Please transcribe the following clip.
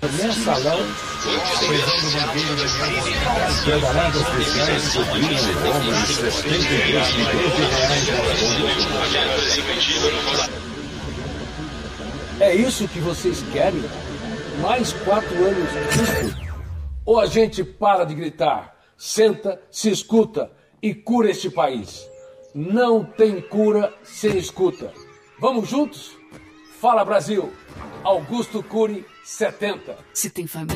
mensalão. Trabalhadas especiais subiram como de 72 milhões de reais. É isso que vocês querem? Mais 4 anos disso? Ou a gente para de gritar, senta, se escuta e cura este país? Não tem cura sem escuta. Vamos juntos? Fala Brasil! Augusto Cury, 70. Se tem família.